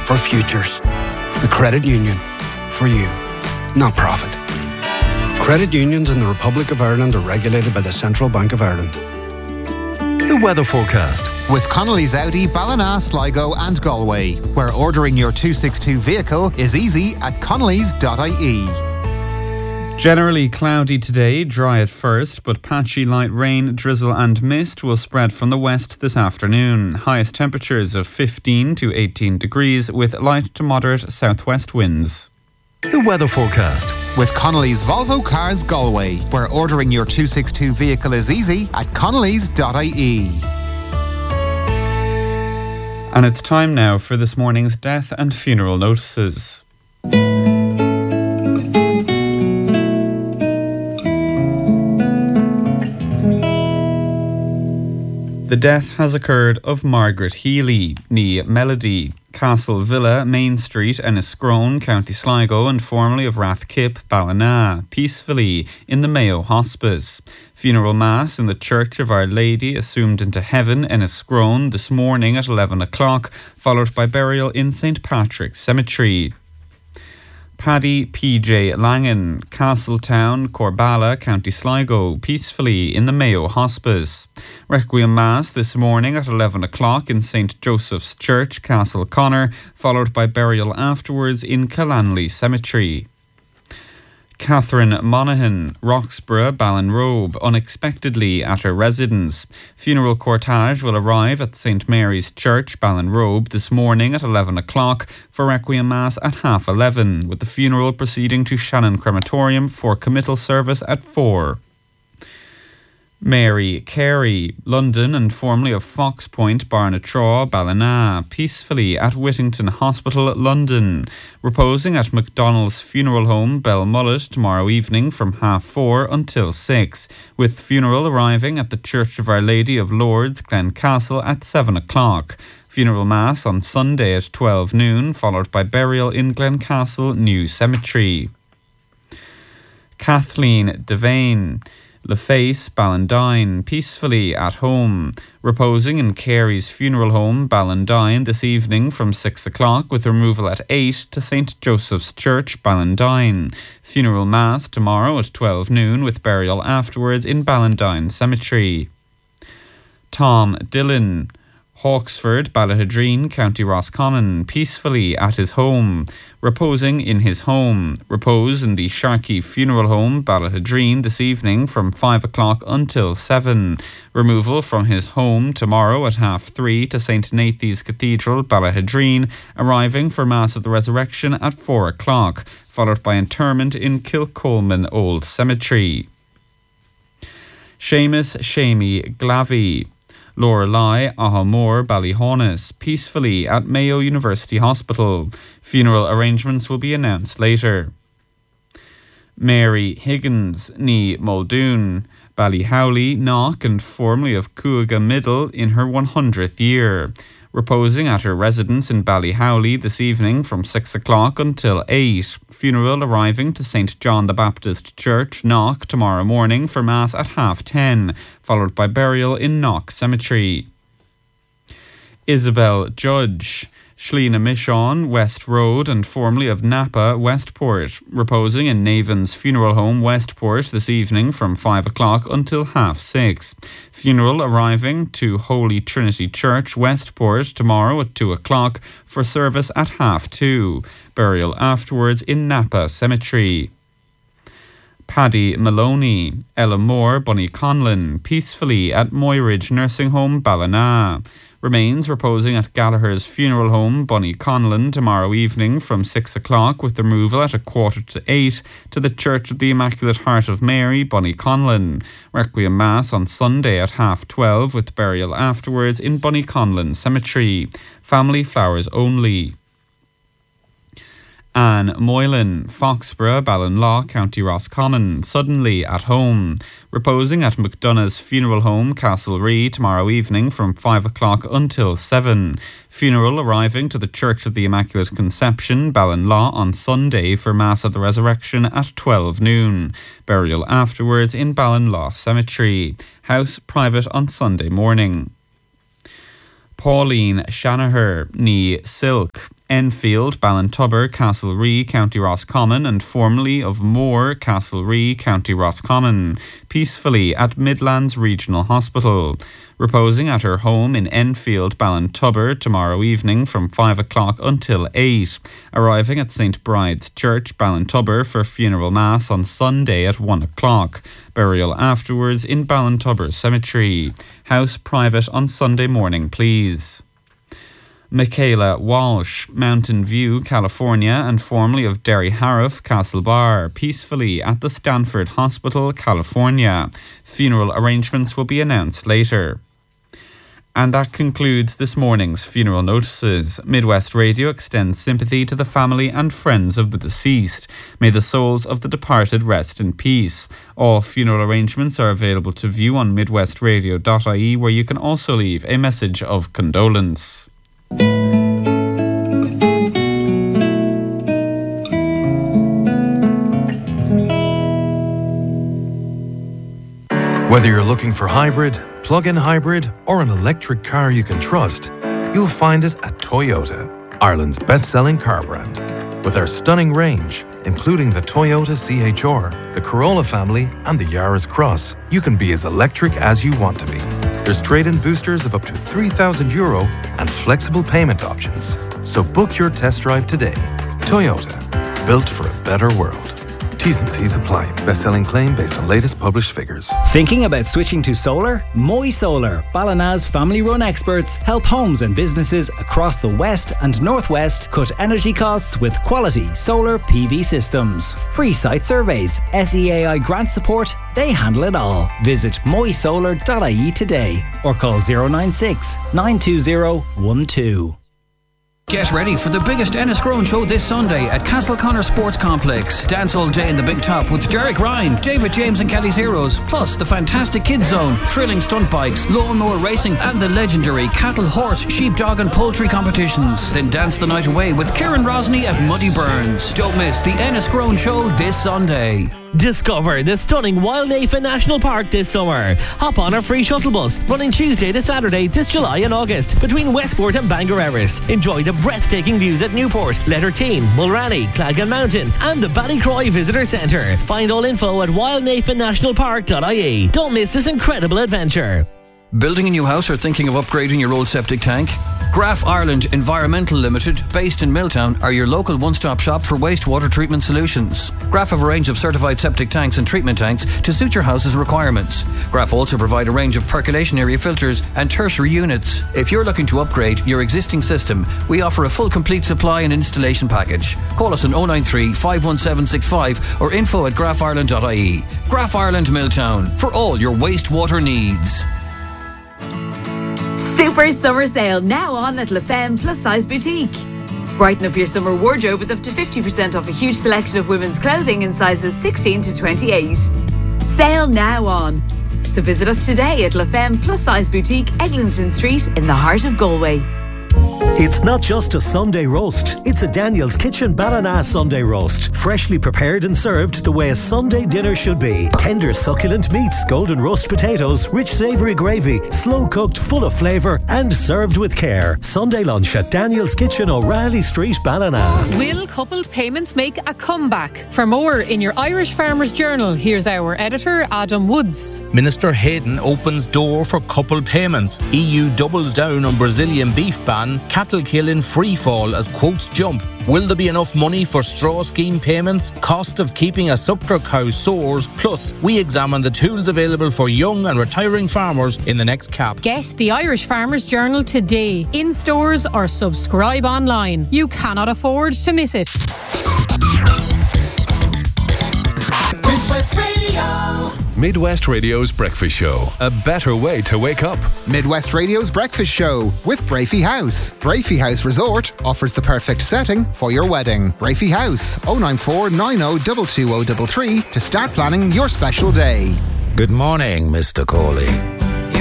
for futures. The Credit Union. For you, not profit. Credit unions in the Republic of Ireland are regulated by the Central Bank of Ireland. The weather forecast with Connolly's Audi, Ballina, Sligo and Galway, where ordering your 262 vehicle is easy at connellys.ie. Generally cloudy today, dry at first, but patchy light rain, drizzle and mist will spread from the west this afternoon. Highest temperatures of 15 to 18 degrees with light to moderate southwest winds. The weather forecast with Connolly's Volvo Cars Galway, where ordering your 262 vehicle is easy at connellys.ie. And it's time now for this morning's death and funeral notices. The death has occurred of Margaret Healy, née Melody, Castle Villa, Main Street, Enniscrone, County Sligo, and formerly of Rathkip, Ballina, peacefully in the Mayo Hospice. Funeral Mass in the Church of Our Lady Assumed into Heaven, Enniscrone, this morning at 11 o'clock, followed by burial in St Patrick's Cemetery. Paddy P.J. Langan, Castletown, Corbala, County Sligo, peacefully in the Mayo Hospice. Requiem Mass this morning at 11 o'clock in St Joseph's Church, Castleconnor, followed by burial afterwards in Callanley Cemetery. Catherine Monaghan, Roxburgh, Ballinrobe, unexpectedly at her residence. Funeral cortege will arrive at St Mary's Church, Ballinrobe, this morning at 11 o'clock for Requiem Mass at 11:30, with the funeral proceeding to Shannon Crematorium for committal service at 4. Mary Carey, London and formerly of Fox Point, Barnatraw, Ballina, peacefully at Whittington Hospital, London, reposing at McDonald's Funeral Home, Belmullet, tomorrow evening from 4:30 until 6, with funeral arriving at the Church of Our Lady of Lourdes, Glencastle at 7 o'clock. Funeral Mass on Sunday at 12 noon, followed by burial in Glencastle New Cemetery. Kathleen Devane, Laface, Ballandine, peacefully at home, reposing in Carey's Funeral Home, Ballandine, this evening from 6 o'clock, with removal at 8 to St Joseph's Church, Ballandine. Funeral Mass tomorrow at 12 noon, with burial afterwards in Ballandine Cemetery. Tom Dillon, Hawksford, Ballahadreen, County Roscommon, peacefully at his home, reposing in his home. Repose in the Sharkey Funeral Home, Ballahadreen, this evening from 5 o'clock until 7. Removal from his home tomorrow at 3:30 to St Nathan's Cathedral, Ballahadreen, arriving for Mass of the Resurrection at 4 o'clock, followed by interment in Kilcolman Old Cemetery. Seamus Shamey Glavey, Lorelei Ahamore, Ballyhaunis, peacefully at Mayo University Hospital. Funeral arrangements will be announced later. Mary Higgins, née Muldoon, Ballyhowley, Knock, and formerly of Cuaga Middle in her 100th year. Reposing at her residence in Ballyhowley this evening from 6 o'clock until 8. Funeral arriving to St John the Baptist Church, Knock, tomorrow morning for Mass at 10:30, followed by burial in Knock Cemetery. Isabel Judge, Shlina Michon, West Road, and formerly of Napa, Westport, reposing in Navan's Funeral Home, Westport, this evening from 5 o'clock until 6:30. Funeral arriving to Holy Trinity Church, Westport, tomorrow at 2 o'clock for service at 2:30. Burial afterwards in Napa Cemetery. Paddy Maloney, Ella Moore, Bunnyconlin, peacefully at Moyridge Nursing Home, Ballina. Remains reposing at Gallagher's Funeral Home, Bunnyconlin, tomorrow evening from 6 o'clock, with removal at 7:45 to the Church of the Immaculate Heart of Mary, Bunnyconlin. Requiem Mass on Sunday at 12:30, with burial afterwards in Bunnyconlin Cemetery. Family flowers only. Anne Moylan, Foxborough, Ballinlaw, County Roscommon, suddenly at home. Reposing at McDonough's Funeral Home, Castlerea, tomorrow evening from 5 o'clock until 7. Funeral arriving to the Church of the Immaculate Conception, Ballinlaw, on Sunday for Mass of the Resurrection at 12 noon. Burial afterwards in Ballinlaw Cemetery. House private on Sunday morning. Pauline Shanaher, née Silk, Enfield, Ballintubber, Castlerea, County Roscommon, and formerly of Moore, Castlerea, County Roscommon, peacefully at Midlands Regional Hospital. Reposing at her home in Enfield, Ballintubber tomorrow evening from 5 o'clock until 8. Arriving at St Bride's Church, Ballintubber for funeral mass on Sunday at 1 o'clock. Burial afterwards in Ballintubber Cemetery. House private on Sunday morning, please. Michaela Walsh, Mountain View, California, and formerly of Derry Harriff, Castlebar, peacefully at the Stanford Hospital, California. Funeral arrangements will be announced later. And that concludes this morning's funeral notices. Midwest Radio extends sympathy to the family and friends of the deceased. May the souls of the departed rest in peace. All funeral arrangements are available to view on midwestradio.ie, where you can also leave a message of condolence. Whether you're looking for hybrid, plug-in hybrid, or an electric car you can trust, you'll find it at Toyota, Ireland's best-selling car brand. With our stunning range, including the Toyota CHR, the Corolla family, and the Yaris Cross, you can be as electric as you want to be. There's trade-in boosters of up to €3,000 and flexible payment options. So book your test drive today. Toyota, built for a better world. T's and C's apply. Best-selling claim based on latest published figures. Thinking about switching to solar? Moy Solar, Ballina's family-run experts, help homes and businesses across the West and Northwest cut energy costs with quality solar PV systems. Free site surveys, SEAI grant support, they handle it all. Visit moysolar.ie today or call 096 920 12. Get ready for the biggest Enniscrone show this Sunday at Castleconnor Sports Complex. Dance all day in the Big Top with Derek Ryan, David James and Kelly's Heroes, plus the fantastic Kids Zone, thrilling stunt bikes, lawnmower racing and the legendary cattle, horse, sheepdog and poultry competitions. Then dance the night away with Kieran Rosny at Muddy Burns. Don't miss the Enniscrone show this Sunday. Discover the stunning Wild Nafa National Park this summer. Hop on our free shuttle bus running Tuesday to Saturday this July and August between Westport and Bangor Erris. Enjoy the breathtaking views at Newport, Letterteen, Mulranny, Clagan Mountain and the Ballycroy Visitor Centre. Find all info at wildnafannationalpark.ie. Don't miss this incredible adventure. Building a new house or thinking of upgrading your old septic tank? Graf Ireland Environmental Limited, based in Milltown, are your local one-stop shop for wastewater treatment solutions. Graf have a range of certified septic tanks and treatment tanks to suit your house's requirements. Graf also provide a range of percolation area filters and tertiary units. If you're looking to upgrade your existing system, we offer a full complete supply and installation package. Call us on 093 51765 or info@grafireland.ie. Graf Ireland Milltown, for all your wastewater needs. Super summer sale now on at La Femme Plus Size Boutique. Brighten up your summer wardrobe with up to 50% off a huge selection of women's clothing in sizes 16 to 28. Sale now on. So visit us today at La Femme Plus Size Boutique, Eglinton Street in the heart of Galway. It's not just a Sunday roast, it's a Daniel's Kitchen Ballina Sunday roast. Freshly prepared and served the way a Sunday dinner should be. Tender succulent meats, golden roast potatoes, rich savoury gravy, slow cooked, full of flavour and served with care. Sunday lunch at Daniel's Kitchen, O'Reilly Street, Ballina. Will coupled payments make a comeback? For more in your Irish Farmers Journal, here's our editor Adam Woods. Minister Hayden opens door for coupled payments. EU doubles down on Brazilian beef ban. Cattle kill in free fall as quotes jump. Will there be enough money for straw scheme payments? Cost of keeping a suckler cow soars. Plus, we examine the tools available for young and retiring farmers in the next CAP. Get the Irish Farmers Journal today, in stores or subscribe online. You cannot afford to miss it. Midwest Radio. Midwest Radio's Breakfast Show. A better way to wake up. Midwest Radio's Breakfast Show with Brafey House. Brafey House Resort offers the perfect setting for your wedding. Brafey House, 094 90 22033 to start planning your special day. Good morning, Mr. Cawley.